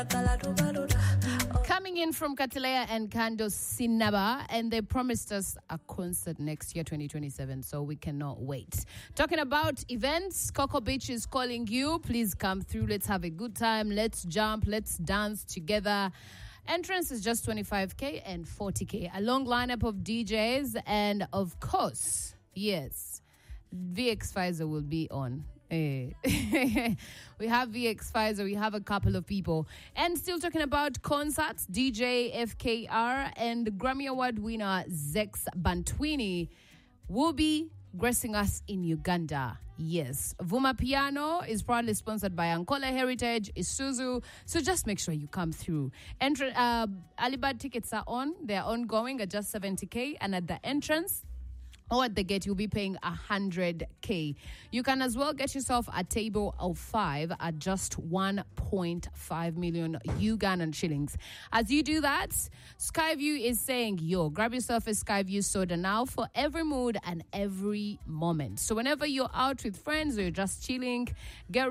Coming in from Katalea and Kando Sinaba, and they promised us a concert next year, 2027, so we cannot wait. Talking about events, Coco Beach is calling you. Please come through. Let's have a good time. Let's jump. Let's dance together. Entrance is just 25K and 40K. A long lineup of DJs, and of course, yes, VX Pfizer will be on. We have VX Pfizer, we have a couple of people. And still talking about concerts, DJ FKR and Grammy Award winner Zex Bantwini will be gracing us in Uganda. Yes, Vuma Piano is proudly sponsored by Ankola Heritage, Isuzu. So just make sure you come through. Alibad tickets are on. They're ongoing at just 70K. And at the entrance or at the gate, you'll be paying 100K. You can as well get yourself a table of 5 at just 1.5 million Ugandan shillings. As you do that, Skyview is saying, grab yourself a Skyview soda now for every mood and every moment. So whenever you're out with friends or you're just chilling, get